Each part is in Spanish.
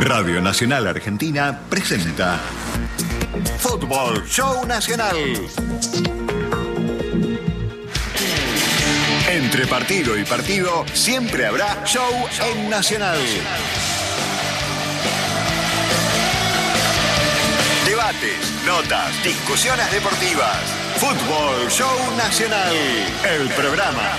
Radio Nacional Argentina presenta Fútbol Show Nacional. Entre partido y partido siempre habrá show en Nacional. Debates, notas, discusiones deportivas. Fútbol Show Nacional, el programa.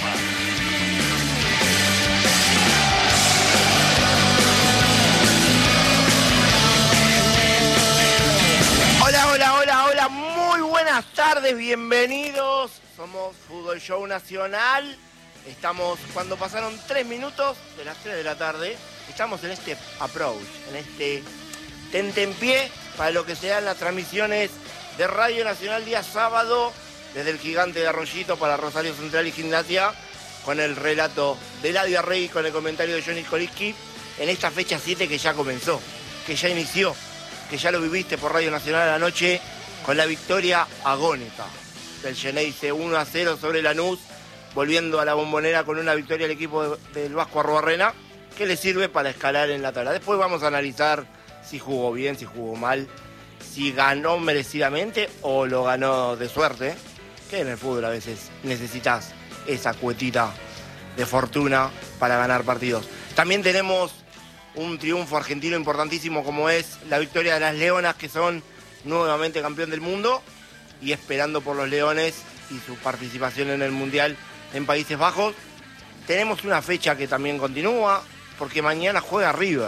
Hola, muy buenas tardes, bienvenidos. Somos Fútbol Show Nacional. Estamos, cuando pasaron 3 minutos de las 3 de la tarde, estamos en este approach, en este tentempié para lo que serán las transmisiones de Radio Nacional día sábado, desde el Gigante de Arroyito para Rosario Central y Gimnasia, con el relato de Eladio Rey, con el comentario de Johnny Koliski, en esta fecha 7 que ya comenzó, que ya inició, que ya lo viviste por Radio Nacional a la noche, con la victoria agónica del Geneise 1-0 sobre Lanús, volviendo a la Bombonera con una victoria al equipo del Vasco Arruabarrena, que le sirve para escalar en la tabla. Después vamos a analizar si jugó bien, si jugó mal, si ganó merecidamente o lo ganó de suerte, que en el fútbol a veces necesitas esa cuetita de fortuna para ganar partidos. También tenemos un triunfo argentino importantísimo como es la victoria de las Leonas, que son nuevamente campeón del mundo, y esperando por los Leones y su participación en el Mundial en Países Bajos. Tenemos una fecha que también continúa, porque mañana juega River,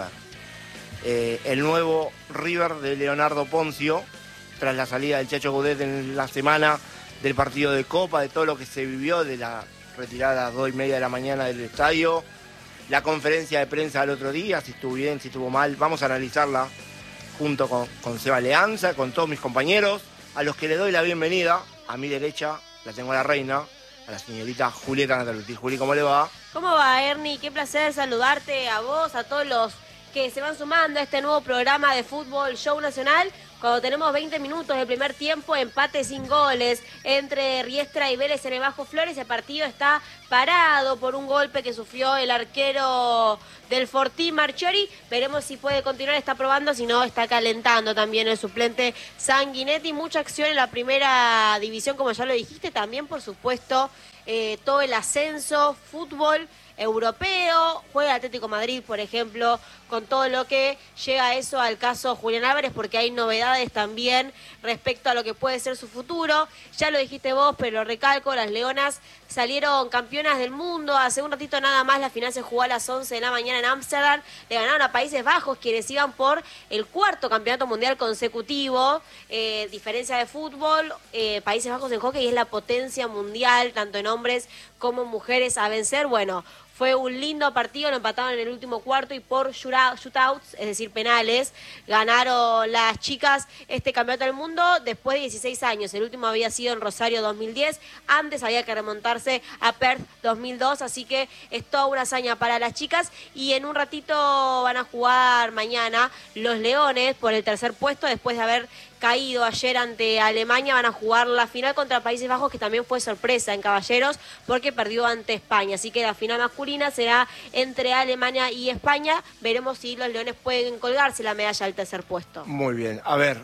el nuevo River de Leonardo Poncio, tras la salida del Chacho Coudet en la semana del partido de Copa, de todo lo que se vivió, de la retirada a las 2:30 de la mañana del estadio, la conferencia de prensa del otro día, si estuvo bien, si estuvo mal. Vamos a analizarla junto con Seba Leanza, con todos mis compañeros, a los que le doy la bienvenida. A mi derecha la tengo a la reina, a la señorita Julieta Nataluti. Juli, ¿cómo le va? ¿Cómo va, Ernie? Qué placer saludarte a vos, a todos los que se van sumando a este nuevo programa de Fútbol Show Nacional, cuando tenemos 20 minutos del primer tiempo, empate sin goles entre Riestra y Vélez en el Bajo Flores. El partido está parado por un golpe que sufrió el arquero del Fortín, Marchiori. Veremos si puede continuar, está probando, si no está calentando también el suplente Sanguinetti. Mucha acción en la primera división, como ya lo dijiste, también por supuesto todo el ascenso, fútbol europeo, juega Atlético Madrid, por ejemplo, con todo lo que llega a eso al caso Julián Álvarez, porque hay novedades también respecto a lo que puede ser su futuro. Ya lo dijiste vos, pero lo recalco, las Leonas salieron campeonas del mundo. Hace un ratito nada más la final se jugó a las 11 de la mañana en Ámsterdam. Le ganaron a Países Bajos, quienes iban por el 4º campeonato mundial consecutivo. Diferencia de fútbol, Países Bajos en hockey es la potencia mundial, tanto en hombres como mujeres a vencer. Bueno, fue un lindo partido, lo empataron en el último cuarto y por shootouts, es decir, penales, ganaron las chicas este campeonato del mundo después de 16 años. El último había sido en Rosario 2010, antes había que remontarse a Perth 2002, así que es toda una hazaña para las chicas. Y en un ratito van a jugar mañana los Leones por el 3er puesto, después de haber caído ayer ante Alemania. Van a jugar la final contra Países Bajos, que también fue sorpresa en caballeros porque perdió ante España, así que la final masculina será entre Alemania y España. Veremos si los Leones pueden colgarse la medalla al 3er puesto. Muy bien, a ver,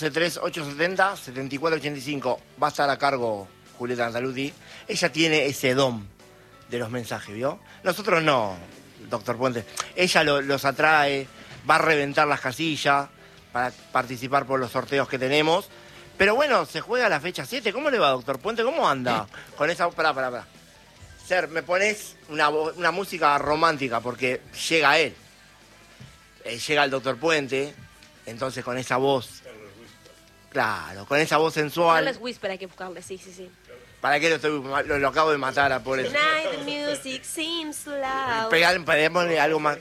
11-3-870-7485, va a estar a cargo Julieta Nataluti. Ella tiene ese don de los mensajes, ¿vio? Nosotros no, doctor Puente. Ella los atrae, va a reventar las casillas para participar por los sorteos que tenemos. Pero bueno, se juega la fecha 7. ¿Cómo le va, doctor Puente? ¿Cómo anda? Con esa... Pará. Ser, me pones una música romántica, porque llega él. Llega el doctor Puente, entonces con esa voz... Claro, con esa voz sensual... Carles Whisper hay que buscarle, sí. ¿Para qué lo acabo de matar a por eso? Tonight the music seems loud. Pegámosle algo más...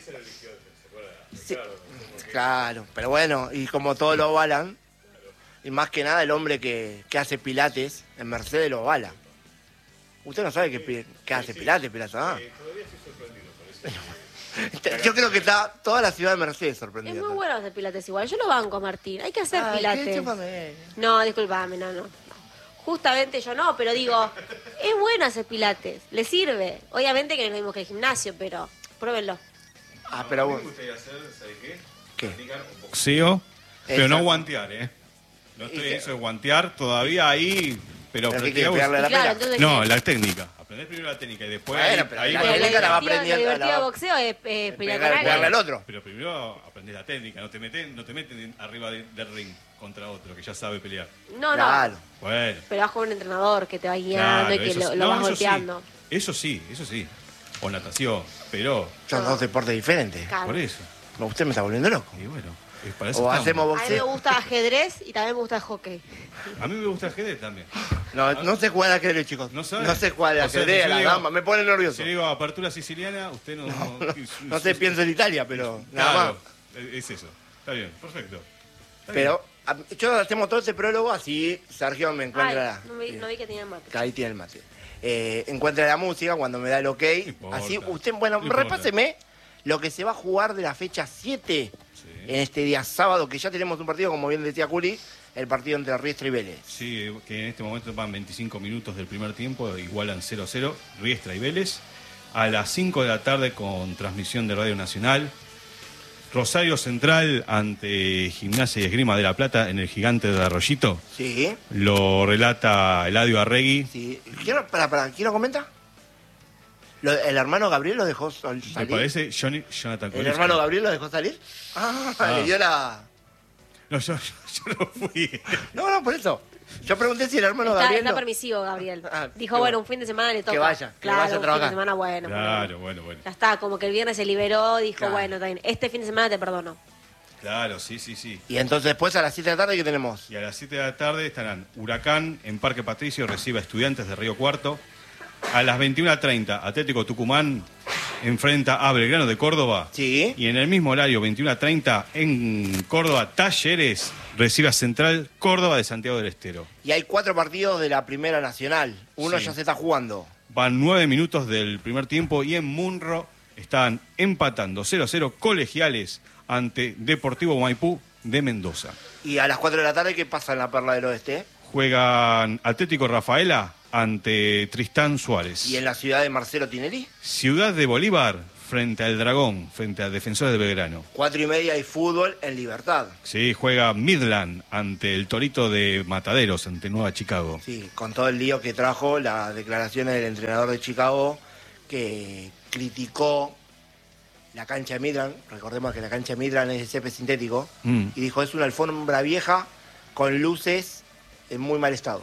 Sí. Claro, pero bueno, y como todos lo avalan, y más que nada el hombre que hace pilates en Mercedes lo avala. Usted no sabe que hace pilates, ¿ah? Yo creo que está toda la ciudad de Mercedes sorprendida. Es muy bueno hacer pilates igual, yo lo banco, Martín, hay que hacer pilates. No, disculpame, no. Justamente yo no, pero digo, es bueno hacer pilates, le sirve. Obviamente que no es lo mismo que el gimnasio, pero pruébenlo. Pero a mí bueno. me gustaría hacer, ¿sabe qué? ¿Qué? Boxeo, pero no Exacto. guantear, ¿eh? No estoy ¿Y en qué? eso de guantear todavía ahí, pero ¿Pero qué practicamos- quieres, pegarle a la Claro, pera? entonces, No, la técnica. Aprender primero la técnica y después Bueno, pero ahí la va- técnica la va lo aprendiendo, divertido la de va- boxeo es pelear con pegarle alguien. al otro. Pero primero aprender la técnica, no te meten arriba del ring contra otro que ya sabe pelear. No, Claro. no. Bueno. Pero vas con un entrenador que te va guiando Claro, y que eso lo, sí. lo No, vas eso golpeando. Sí. Eso sí. O natación, pero Son dos deportes diferentes. Claro. por eso. Usted me está volviendo loco. Y bueno, es para eso O estamos. hacemos A mí me boxeo. gusta ajedrez y también me gusta hockey. A mí me gusta el ajedrez también. No sé jugar al ajedrez, chicos. ¿No sabe? sé jugar al O sea, ajedrez, si a yo la digo- gamba. Me pone nervioso. Si le digo apertura siciliana, usted no... No sé, pienso en Italia, pero nada más. Claro, es eso. Está bien, perfecto. Está Pero yo hacemos todo ese prólogo, así Sergio me encuentra. Ay, no vi que tenía mate. Que ahí tiene el mate. Encuentra la música cuando me da el ok. importa. Así, usted, bueno, No importa. repáseme lo que se va a jugar de la fecha 7 Sí. en este día sábado, que ya tenemos un partido, como bien decía Juli, el partido entre Riestra y Vélez. Sí, que en este momento van 25 minutos del primer tiempo, igualan 0-0, Riestra y Vélez. A las 5 de la tarde con transmisión de Radio Nacional. Rosario Central ante Gimnasia y Esgrima de la Plata en el Gigante de Arroyito. Sí, Lo relata Eladio Arregui. sí. ¿Quién lo comenta? ¿El hermano Gabriel lo dejó salir? Me parece Jonathan ¿El Koleski. hermano Gabriel lo dejó salir? Le dio la... No, yo no fui. No, por eso. Yo pregunté si el hermano Está, Gabriel... está lo- permisivo, Gabriel. Ah, Dijo, qué bueno, bueno. un fin de semana le toca. vaya, que claro, vaya a un fin trabajar. de semana bueno. Claro, bueno. Ya está, como que el viernes se liberó, dijo, Claro. bueno, también, este fin de semana te perdono. Claro, sí. Y entonces después a las 7 de la tarde, ¿qué tenemos? Y a las 7 de la tarde estarán Huracán en Parque Patricio, recibe a Estudiantes de Río Cuarto. A las 21:30, Atlético Tucumán enfrenta a Belgrano de Córdoba. Sí. Y en el mismo horario, 21:30, en Córdoba, Talleres recibe a Central Córdoba de Santiago del Estero. Y hay 4 partidos de la Primera Nacional. Uno Sí. ya se está jugando. Van 9 minutos del primer tiempo y en Munro están empatando 0-0 Colegiales ante Deportivo Maipú de Mendoza. Y a las 4 de la tarde, ¿qué pasa en la Perla del Oeste? Juegan Atlético Rafaela ante Tristán Suárez. ¿Y en la ciudad de Marcelo Tinelli? Ciudad de Bolívar frente al Dragón, frente a Defensores de Belgrano. 4:30 hay fútbol en Libertad. Sí, juega Midland ante el Torito de Mataderos, ante Nueva Chicago. Sí, con todo el lío que trajo las declaraciones del entrenador de Chicago, que criticó la cancha de Midland. Recordemos que la cancha de Midland es de césped sintético. Mm. Y dijo, es una alfombra vieja con luces en muy mal estado.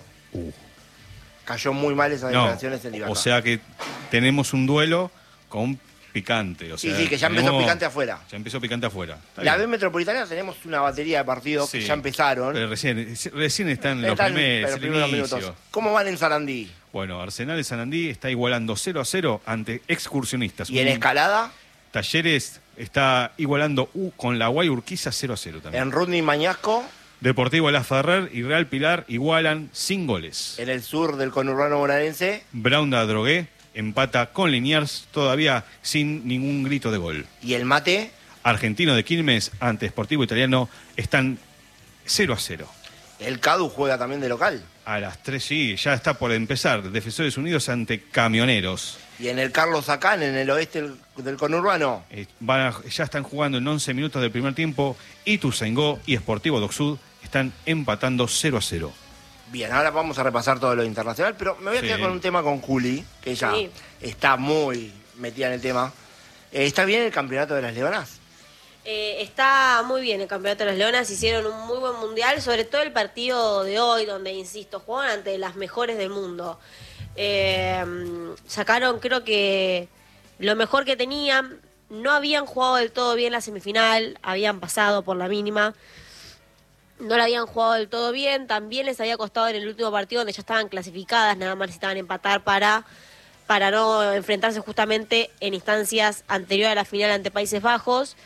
Cayó muy mal esas No, declaraciones en Libertad. o sea que tenemos un duelo con picante. O Sí, sea, sí, que ya empezó tenemos- picante afuera. Ya empezó picante afuera. Está La B bien. Metropolitana tenemos una batería de partidos Sí. que ya empezaron. Pero recién están los Están, primeros, pero el primeros inicio. minutos. ¿Cómo van en Sarandí? Bueno, Arsenal de Sarandí está igualando 0-0 ante Excursionistas. ¿Y en escalada? Talleres está igualando con la Guay Urquiza 0-0 también. En Rudney Mañasco, Deportivo La Ferrer y Real Pilar igualan sin goles. en el sur del conurbano bonaerense. Brown de Adrogué empata con Liniers todavía sin ningún grito de gol. Y el Mate, Argentino de Quilmes ante Sportivo Italiano están 0-0. el Cadu juega también de local. A las 3 sí, ya está por empezar. Defensores Unidos ante Camioneros. Y en el Carlos Acán, en el oeste del conurbano, Ya están jugando en 11 minutos del primer tiempo. Ituzaingó y Sportivo Docsud están empatando 0-0. bien, ahora vamos a repasar todo lo internacional, pero me voy a Sí. quedar con un tema con Juli, que ella Sí. está muy metida en el tema. ¿Está bien el campeonato de las Leonas? Está muy bien el campeonato de las Leonas, hicieron un muy buen mundial, sobre todo el partido de hoy, donde, insisto, juegan ante las mejores del mundo. Sacaron, creo que, lo mejor que tenían. No habían jugado del todo bien la semifinal, habían pasado por la mínima. No la habían jugado del todo bien, también les había costado en el último partido donde ya estaban clasificadas, nada más necesitaban empatar para no enfrentarse justamente en instancias anteriores a la final ante Países Bajos.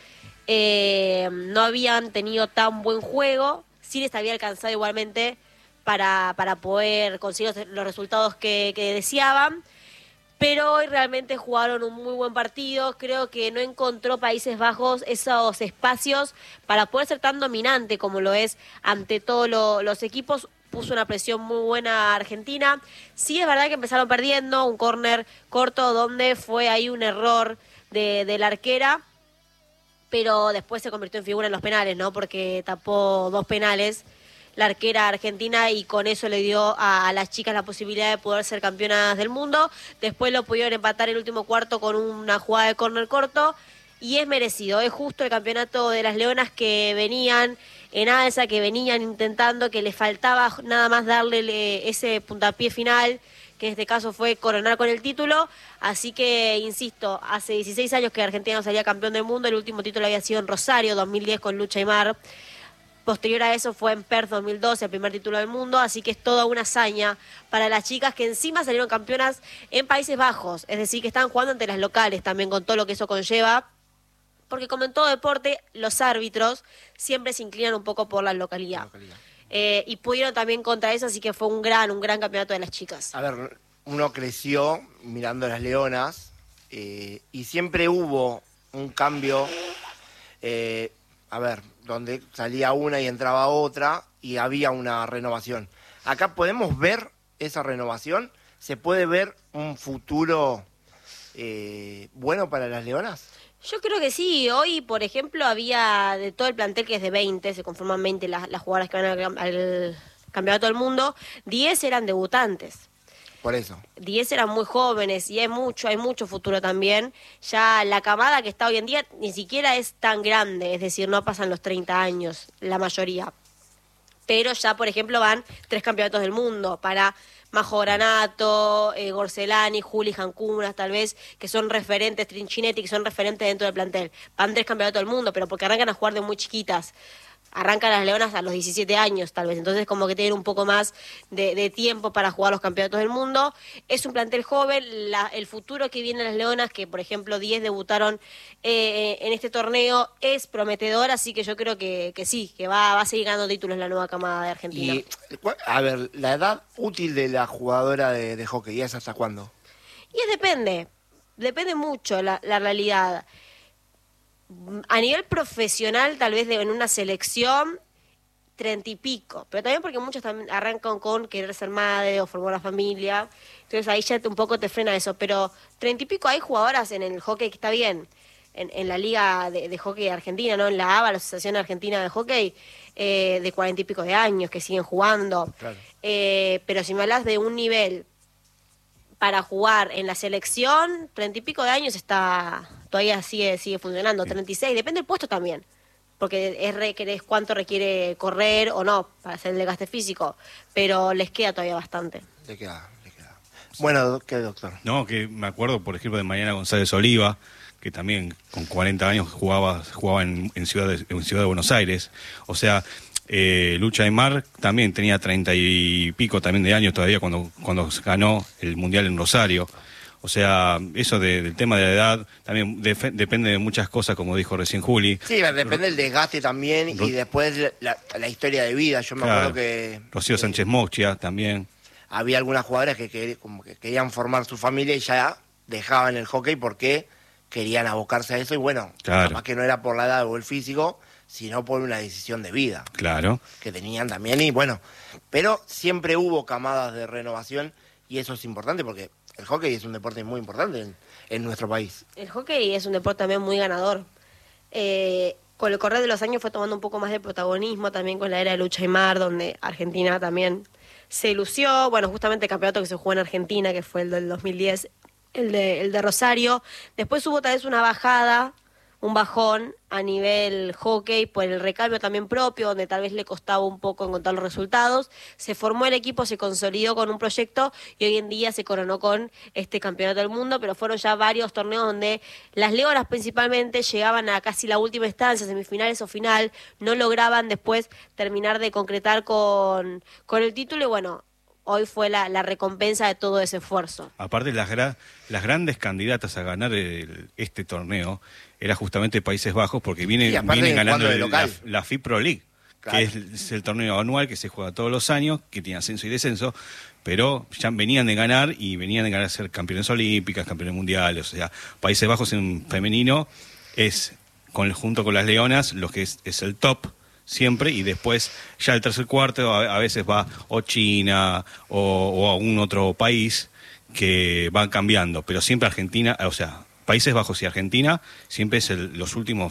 No habían tenido tan buen juego, sí les había alcanzado igualmente para poder conseguir los resultados que deseaban. Pero hoy realmente jugaron un muy buen partido. Creo que no encontró Países Bajos esos espacios para poder ser tan dominante como lo es ante todos los equipos. Puso una presión muy buena a Argentina. Sí es verdad que empezaron perdiendo, un córner corto donde fue ahí un error de la arquera. pero después se convirtió en figura en los penales, ¿no? Porque tapó 2 penales la arquera argentina y con eso le dio a las chicas la posibilidad de poder ser campeonas del mundo. Después lo pudieron empatar el último cuarto con una jugada de córner corto y es merecido, es justo el campeonato de las Leonas que venían en alza, que venían intentando, que les faltaba nada más darle ese puntapié final, que en este caso fue coronar con el título. Así que, insisto, hace 16 años que Argentina no salía campeón del mundo, el último título había sido en Rosario, 2010 con Lucha Aymar. Posterior a eso fue en Perth 2012, el primer título del mundo, así que es toda una hazaña para las chicas que encima salieron campeonas en Países Bajos, es decir, que están jugando ante las locales también con todo lo que eso conlleva, porque como en todo deporte, los árbitros siempre se inclinan un poco por la localidad. Y pudieron también contra eso, así que fue un gran campeonato de las chicas. A ver, uno creció mirando a las Leonas y siempre hubo un cambio, donde salía una y entraba otra y había una renovación. Acá podemos ver esa renovación, se puede ver un futuro bueno para las Leonas. Yo creo que sí. Hoy, por ejemplo, había de todo el plantel que es de 20, se conforman 20 las jugadoras que van al campeonato del mundo, 10 eran debutantes. Por eso. 10 eran muy jóvenes y hay mucho futuro también. Ya la camada que está hoy en día ni siquiera es tan grande, es decir, no pasan los 30 años, la mayoría. Pero ya, por ejemplo, van 3 campeonatos del mundo para Majo Granato, Gorcelani, Juli Jancunas, tal vez, que son referentes, Trinchinetti, que son referentes dentro del plantel. Van 3 campeonatos del mundo, pero porque arrancan a jugar de muy chiquitas. Arrancan las Leonas a los 17 años, tal vez. Entonces, como que tienen un poco más de tiempo para jugar los campeonatos del mundo. Es un plantel joven. El futuro que viene a las Leonas, que por ejemplo 10 debutaron en este torneo, es prometedor. Así que yo creo que sí, que va a seguir ganando títulos la nueva camada de Argentina. Y, a ver, la edad útil de la jugadora de hockey, ¿es hasta cuándo? Y depende mucho la realidad. A nivel profesional, tal vez en una selección, 30 y pico, pero también porque muchos también arrancan con querer ser madre o formar una familia, entonces ahí ya un poco te frena eso, pero 30 y pico hay jugadoras en el hockey que está bien, en la liga de hockey argentina, ¿no? En la ABA, la Asociación Argentina de Hockey, de 40 y pico de años que siguen jugando, claro. Pero si me hablas de un nivel para jugar en la selección, 30 y pico de años todavía sigue funcionando, 36, depende del puesto también, porque es cuánto requiere correr o no para hacer el desgaste físico, pero les queda todavía bastante. Le queda. Bueno, ¿qué, doctor? No, que me acuerdo, por ejemplo, de Mariana González Oliva, que también con 40 años jugaba en Ciudad de Buenos Aires, o sea... Lucha Aymar también tenía 30 y pico también de años todavía cuando ganó el Mundial en Rosario. O sea, eso del tema de la edad también depende de muchas cosas, como dijo recién Juli. Sí, depende del desgaste también y después la historia de vida. Yo me acuerdo que... Rocío Sánchez Mochia también. Había algunas jugadoras que querían formar su familia y ya dejaban el hockey porque querían abocarse a eso. Y bueno, capaz que no era por la edad o el físico, sino por una decisión de vida. Claro. Que tenían también y bueno, pero siempre hubo camadas de renovación y eso es importante porque el hockey es un deporte muy importante en nuestro país. El hockey es un deporte también muy ganador. Con el correr de los años fue tomando un poco más de protagonismo también con la era de Lucha Aymar, donde Argentina también se lució. Bueno, justamente el campeonato que se jugó en Argentina, que fue el del 2010, el de Rosario. Después hubo tal vez una bajada, un bajón a nivel hockey por el recambio también propio, donde tal vez le costaba un poco encontrar los resultados. Se formó el equipo, se consolidó con un proyecto y hoy en día se coronó con este campeonato del mundo, pero fueron ya varios torneos donde las Leonas principalmente llegaban a casi la última instancia, semifinales o final, no lograban después terminar de concretar con el título y bueno, hoy fue la recompensa de todo ese esfuerzo. Aparte, las grandes candidatas a ganar este torneo era justamente Países Bajos, porque vienen ganando la FIPro League, claro, que es el torneo anual que se juega todos los años, que tiene ascenso y descenso, pero ya venían de ganar a ser campeones olímpicas, campeones mundiales. O sea, Países Bajos en femenino es, junto con las Leonas, lo que es el top siempre, y después ya el tercer cuarto a veces va o China o algún otro país que van cambiando, pero siempre Argentina, o sea, Países Bajos y Argentina siempre es los últimos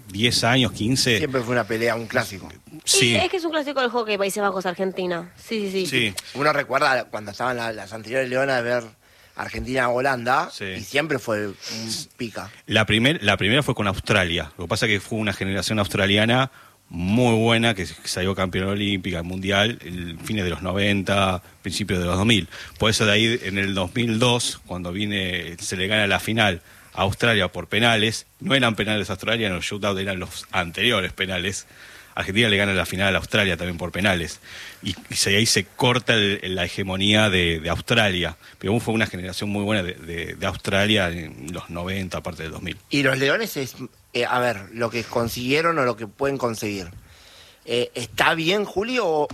10 años, 15. Siempre fue una pelea, un clásico. Sí, Sí, es que es un clásico del hockey, Países Bajos-Argentina. Sí. sí. Uno recuerda cuando estaban las anteriores leonas de ver Argentina-Holanda, Sí. y siempre fue un pica. La primera fue con Australia. Lo que pasa es que fue una generación australiana muy buena que salió campeón olímpica, mundial, en fines de los 90, principios de los 2000. Por eso de ahí, en el 2002, cuando se le gana la final a Australia por penales, no eran penales australianos, los shootout eran los anteriores penales. Argentina le gana la final a Australia también por penales. Y ahí se corta la hegemonía de Australia. Pero fue una generación muy buena de Australia en los 90, aparte del 2000. Y los leones es, a ver, lo que consiguieron o lo que pueden conseguir. ¿Está bien, Julio,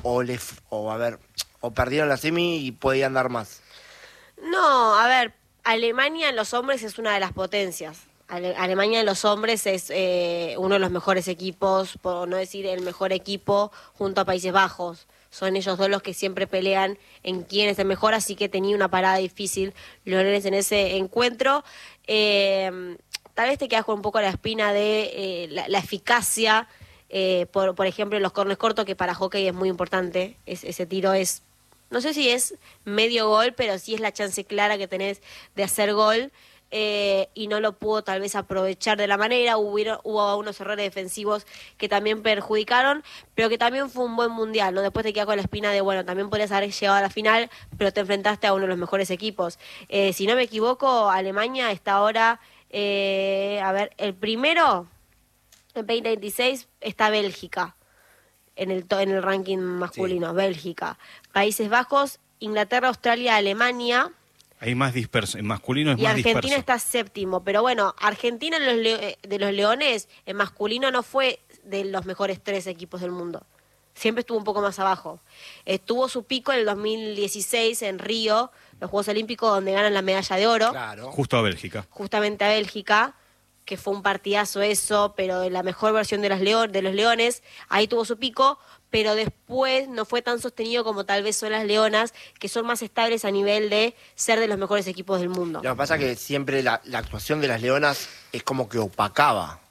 o perdieron la semi y podían dar más? No, a ver, Alemania en los hombres es una de las potencias. Alemania en los hombres es uno de los mejores equipos, por no decir el mejor equipo, junto a Países Bajos. Son ellos dos los que siempre pelean en quién es el mejor, así que tenía una parada difícil los leones en ese encuentro. Tal vez te quedas con un poco la espina de la eficacia, por ejemplo, en los corners cortos, que para hockey es muy importante. Ese tiro es, no sé si es medio gol, pero sí es la chance clara que tenés de hacer gol. Y no lo pudo tal vez aprovechar de la manera, hubo unos errores defensivos que también perjudicaron, pero que también fue un buen mundial, ¿no? Después te quedas con la espina de, bueno, también podrías haber llegado a la final, pero te enfrentaste a uno de los mejores equipos. Si no me equivoco, Alemania está ahora, el primero, en 2026, está Bélgica, en el ranking masculino, sí. Bélgica, Países Bajos, Inglaterra, Australia, Alemania. Hay más disperso, en masculino es y más Argentina disperso. está séptimo, pero bueno, Argentina de los Leones en masculino no fue de los mejores 3 equipos del mundo. Siempre estuvo un poco más abajo. Tuvo su pico en el 2016 en Río, los Juegos Olímpicos, donde ganan la medalla de oro. Claro. Justo a Bélgica. Justamente a Bélgica, que fue un partidazo eso, pero la mejor versión de los Leones, ahí tuvo su pico, pero después no fue tan sostenido como tal vez son las Leonas, que son más estables a nivel de ser de los mejores equipos del mundo. Lo que pasa es que siempre la actuación de las Leonas es como que opacaba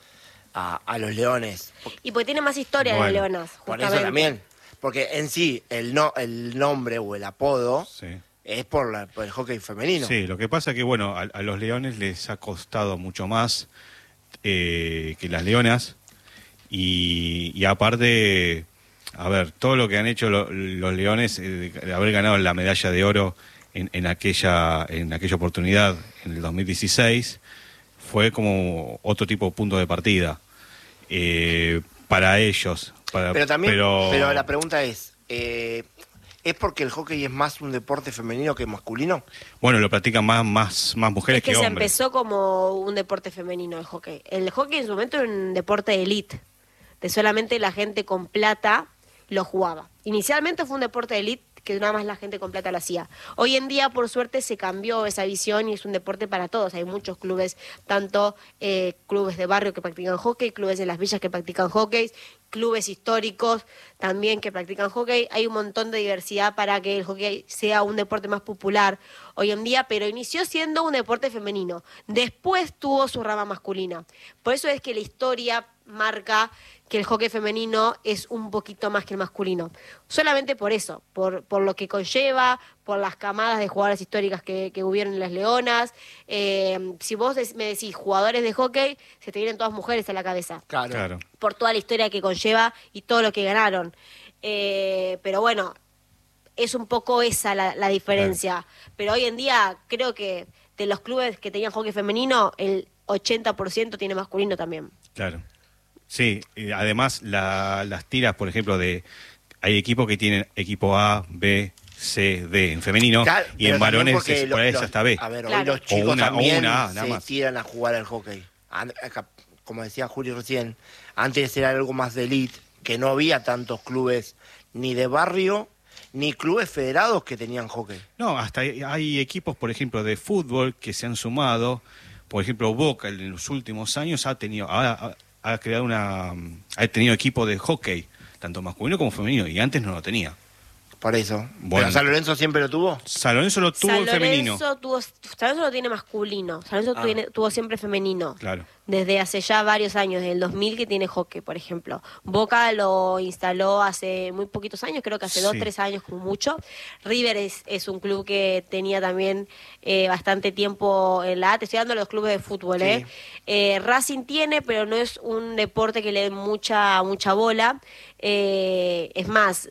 a los Leones. Y porque tiene más historia Bueno, las Leonas, Por justamente. eso también. Porque en sí, el nombre o el apodo Sí. es por el hockey femenino. Sí, lo que pasa es que, bueno, a los leones les ha costado mucho más que las leonas. Y aparte, a ver, todo lo que han hecho los leones, de haber ganado la medalla de oro en aquella oportunidad, en el 2016, fue como otro tipo de punto de partida para ellos. Pero la pregunta es, ¿es porque el hockey es más un deporte femenino que masculino? Bueno, lo practican más mujeres Es que que se hombres. empezó como un deporte femenino el hockey. El hockey en su momento era un deporte de elite, de solamente la gente con plata lo jugaba. Inicialmente fue un deporte de elite que nada más la gente con plata lo hacía. Hoy en día, por suerte, se cambió esa visión y es un deporte para todos. Hay muchos clubes, tanto clubes de barrio que practican hockey, clubes en las villas que practican hockey, clubes históricos también que practican hockey. Hay un montón de diversidad para que el hockey sea un deporte más popular hoy en día, pero inició siendo un deporte femenino. Después tuvo su rama masculina. Por eso es que la historia marca que el hockey femenino es un poquito más que el masculino. Solamente por eso, por lo que conlleva, por las camadas de jugadoras históricas que hubieron en las Leonas. Si vos me decís jugadores de hockey, se te vienen todas mujeres a la cabeza. Claro. Por toda la historia que conlleva y todo lo que ganaron. Pero bueno, es un poco esa la diferencia. Pero hoy en día creo que de los clubes que tenían hockey femenino, el 80% tiene masculino también. Claro. Sí, y además las tiras, por ejemplo, hay equipos que tienen equipo A, B, C, D en femenino, Claro, y en varones por ahí es hasta B. A ver, Claro. hoy los chicos O también una A, nada se más. tiran a jugar al hockey. Como decía Julio recién, antes era algo más de elite, que no había tantos clubes ni de barrio, ni clubes federados que tenían hockey. No, hasta hay equipos, por ejemplo, de fútbol que se han sumado. Por ejemplo, Boca en los últimos años ha tenido equipo de hockey, tanto masculino como femenino, y antes no lo tenía. Por eso. Bueno. ¿Pero San Lorenzo siempre lo tuvo? San Lorenzo lo tuvo en femenino. San Lorenzo lo tiene masculino. San Lorenzo tuvo siempre femenino. Claro. Desde hace ya varios años, desde el 2000 que tiene hockey, por ejemplo. Boca lo instaló hace muy poquitos años, creo que hace 2 o 3 años como mucho. River es un club que tenía también bastante tiempo en la A. Te estoy dando los clubes de fútbol, Sí. Racing tiene, pero no es un deporte que le dé mucha bola. Es más,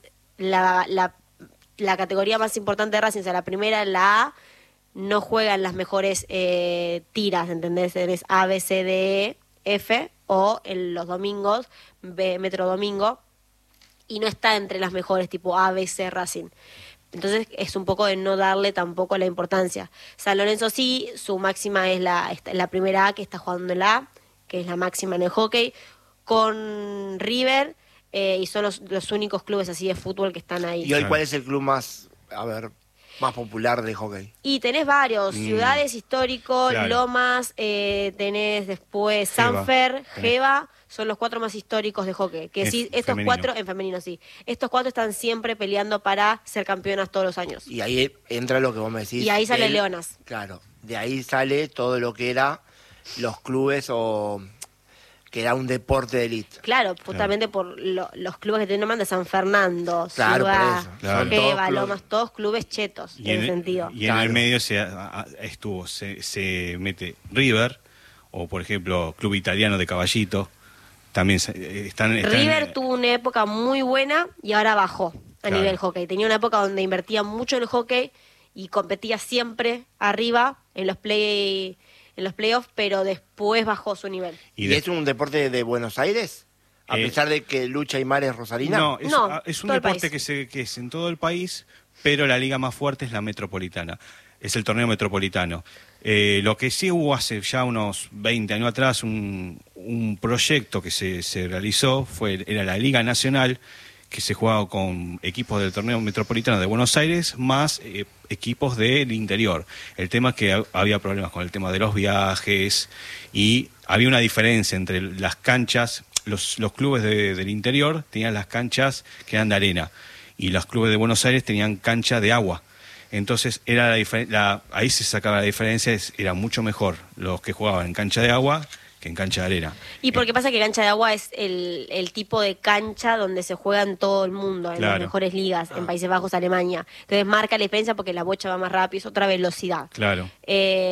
la categoría más importante de Racing, o sea, la primera, la A, no juegan las mejores tiras, ¿entendés? Tenés A, B, C, D, E, F, o en los domingos, Metro Domingo, y no está entre las mejores, tipo A, B, C, Racing. Entonces es un poco de no darle tampoco la importancia. San Lorenzo sí, su máxima es la primera A, que está jugando en la A, que es la máxima en el hockey, con River, y son los únicos clubes así de fútbol que están ahí. ¿Y hoy cuál es el club más popular de hockey? Y tenés varios, Ciudades Histórico, Claro. Lomas, tenés después Geva. Sanfer, Geva, son los 4 más históricos de hockey. Que En sí, estos femenino. 4, en femenino sí, estos 4 están siempre peleando para ser campeonas todos los años. Y ahí entra lo que vos me decís. Y ahí sale del- Leonas. Claro, de ahí sale todo lo que era los clubes o que era un deporte de élite. Claro, justamente por los clubes que te nombran de San Fernando, Claro, por Ciudad, eso. Claro. Son todos Geva, clubes. Lomas, todos clubes chetos, en ese sentido. Y en el medio se mete River, o por ejemplo, Club Italiano de Caballito. También están River tuvo una época muy buena y ahora bajó a Claro. nivel hockey. Tenía una época donde invertía mucho en el hockey y competía siempre arriba en los playoffs, pero después bajó su nivel. ¿Y de- es un deporte de Buenos Aires? A pesar de que Lucha y Mar es Rosarina. No, No, es un todo el deporte país. que es en todo el país, pero la liga más fuerte es la metropolitana. Es el torneo metropolitano. Lo que sí hubo hace ya unos 20 años atrás, un proyecto que se realizó, era la Liga Nacional, que se jugaba con equipos del torneo metropolitano de Buenos Aires, más equipos del interior. El tema es que había problemas con el tema de los viajes y había una diferencia entre las canchas. Los clubes del interior tenían las canchas que eran de arena y los clubes de Buenos Aires tenían cancha de agua. Entonces ahí se sacaba la diferencia, era mucho mejor los que jugaban en cancha de agua que en cancha de arena. Y porque pasa que cancha de agua es el tipo de cancha donde se juega en todo el mundo, en las Claro. mejores ligas, en Países Bajos, Alemania. Entonces marca la diferencia porque la bocha va más rápido, es otra velocidad. Claro.